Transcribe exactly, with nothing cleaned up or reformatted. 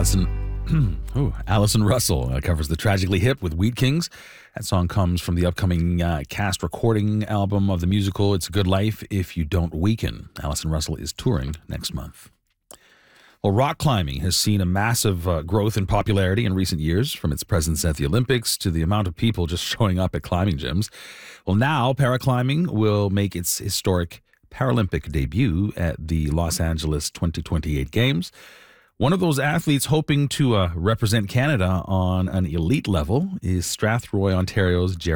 Allison, ooh, Allison Russell uh, covers the Tragically Hip with Wheat Kings. That song comes from the upcoming uh, cast recording album of the musical It's a Good Life If You Don't Weaken. Allison Russell is touring next month. Well, rock climbing has seen a massive uh, growth in popularity in recent years, from its presence at the Olympics to the amount of people just showing up at climbing gyms. Well, now paraclimbing will make its historic Paralympic debut at the Los Angeles twenty twenty-eight Games. One of those athletes hoping to uh, represent Canada on an elite level is Strathroy, Ontario's Jerry